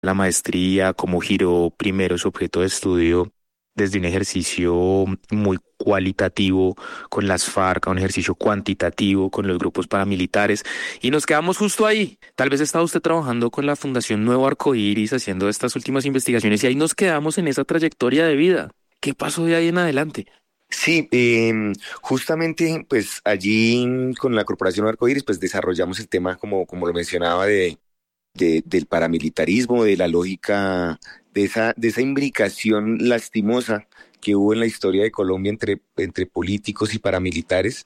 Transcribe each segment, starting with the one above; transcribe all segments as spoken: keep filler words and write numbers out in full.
la maestría, cómo giró primero su objeto de estudio desde un ejercicio muy cualitativo con las FARC a un ejercicio cuantitativo con los grupos paramilitares y nos quedamos justo ahí. Tal vez estaba usted trabajando con la Fundación Nuevo Arcoíris haciendo estas últimas investigaciones y ahí nos quedamos en esa trayectoria de vida. ¿Qué pasó de ahí en adelante? Sí, em, justamente pues allí con la Corporación Arcoíris pues desarrollamos el tema como, como lo mencionaba de, de- del paramilitarismo, de la lógica, de esa, de esa imbricación lastimosa que hubo en la historia de Colombia entre, entre políticos y paramilitares.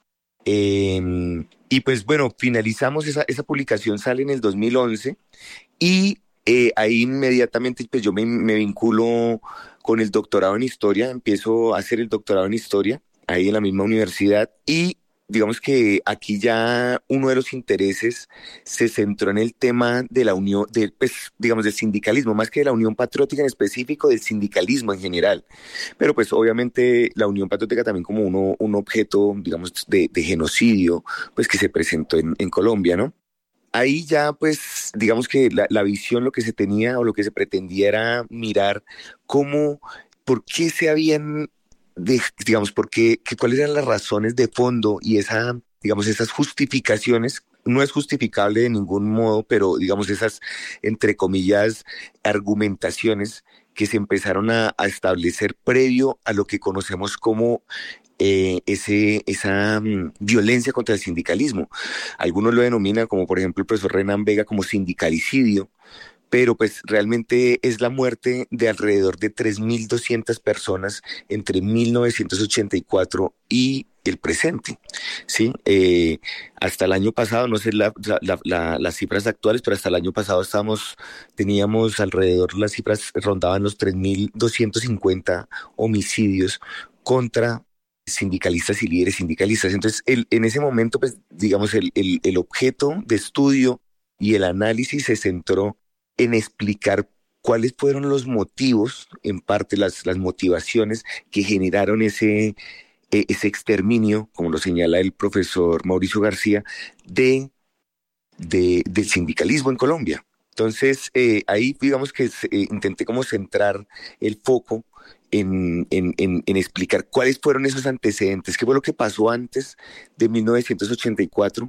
Em, y pues bueno, finalizamos esa, esa publicación, sale en el dos mil once y eh, ahí inmediatamente pues yo me, me vinculo con el doctorado en historia, empiezo a hacer el doctorado en historia ahí en la misma universidad y digamos que aquí ya uno de los intereses se centró en el tema de la unión, del, pues, digamos, del sindicalismo, más que de la Unión Patriótica en específico, del sindicalismo en general. Pero pues obviamente la Unión Patriótica también como uno, un objeto, digamos, de, de genocidio, pues que se presentó en, en Colombia, ¿no? Ahí ya, pues, digamos que la, la visión, lo que se tenía o lo que se pretendía era mirar cómo, por qué se habían, de- digamos, por qué, que, cuáles eran las razones de fondo y esa, digamos, esas justificaciones. No es justificable de ningún modo, pero digamos esas, entre comillas, argumentaciones que se empezaron a, a establecer previo a lo que conocemos como eh, ese, esa mm, violencia contra el sindicalismo. Algunos lo denominan, como por ejemplo el profesor Renan Vega, como sindicalicidio, pero pues realmente es la muerte de alrededor de tres mil doscientas personas entre mil novecientos ochenta y cuatro y el presente, ¿sí? Eh, hasta el año pasado, no sé la, la, la, la, las cifras actuales, pero hasta el año pasado estábamos, teníamos alrededor, las cifras rondaban los tres mil doscientos cincuenta homicidios contra sindicalistas y líderes sindicalistas. Entonces, el, en ese momento, pues, digamos, el, el, el objeto de estudio y el análisis se centró en explicar cuáles fueron los motivos, en parte las, las motivaciones que generaron ese, eh, ese exterminio, como lo señala el profesor Mauricio García, de, de, del sindicalismo en Colombia. Entonces, eh, ahí digamos que se, eh, intenté como centrar el foco en, en, en, en, explicar cuáles fueron esos antecedentes, qué fue lo que pasó antes de mil novecientos ochenta y cuatro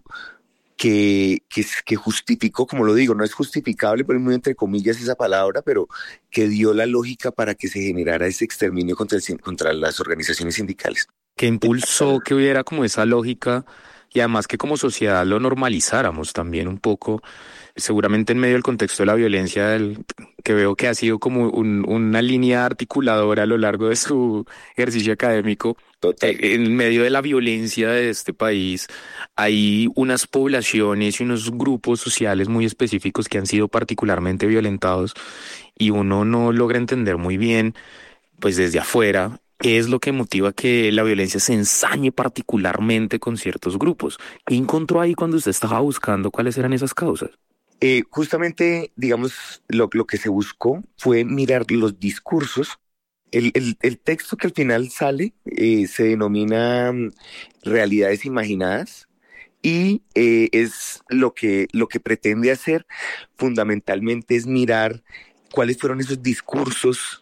que, que, que justificó, como lo digo, no es justificable, pero es muy entre comillas esa palabra, pero que dio la lógica para que se generara ese exterminio contra, el, contra las organizaciones sindicales. Que impulsó que hubiera como esa lógica y además que como sociedad lo normalizáramos también un poco, seguramente en medio del contexto de la violencia, del, que veo que ha sido como un- una línea articuladora a lo largo de su ejercicio académico. Total. eh, En medio de la violencia de este país, hay unas poblaciones y unos grupos sociales muy específicos que han sido particularmente violentados y uno no logra entender muy bien pues desde afuera, qué es lo que motiva que la violencia se ensañe particularmente con ciertos grupos. ¿Qué encontró ahí cuando usted estaba buscando cuáles eran esas causas? Eh, justamente, digamos, lo, lo, que se buscó fue mirar los discursos. El, el, el texto que al final sale eh, se denomina mm, realidades imaginadas y eh, es lo que, lo que pretende hacer fundamentalmente es mirar cuáles fueron esos discursos,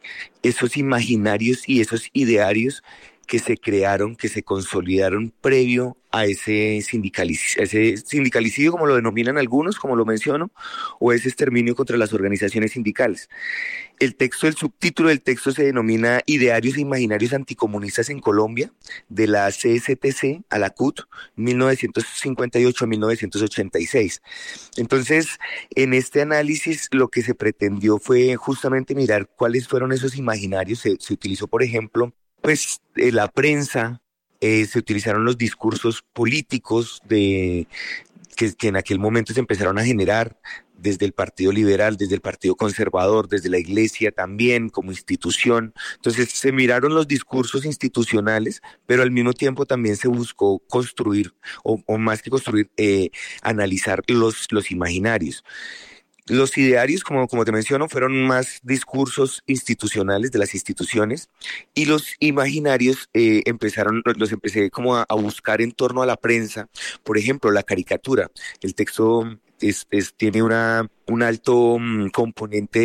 esos imaginarios y esos idearios que se crearon, que se consolidaron previo a ese, sindicalic ese sindicalicidio, como lo denominan algunos, como lo menciono, o ese exterminio contra las organizaciones sindicales. El texto, el subtítulo del texto se denomina Idearios e Imaginarios Anticomunistas en Colombia, de la C S T C a la C U T, mil novecientos cincuenta y ocho a mil novecientos ochenta y seis. Entonces, en este análisis lo que se pretendió fue justamente mirar cuáles fueron esos imaginarios. Se, se utilizó, por ejemplo, pues eh, la prensa, eh, se utilizaron los discursos políticos de, que, que en aquel momento se empezaron a generar desde el Partido Liberal, desde el Partido Conservador, desde la Iglesia también como institución. Entonces se miraron los discursos institucionales, pero al mismo tiempo también se buscó construir, o, o más que construir, eh, analizar los, los imaginarios. Los idearios, como, como te menciono, fueron más discursos institucionales de las instituciones y los imaginarios eh, empezaron, los empecé como a, a buscar en torno a la prensa. Por ejemplo, la caricatura. El texto es, es- tiene una, un alto mm, componente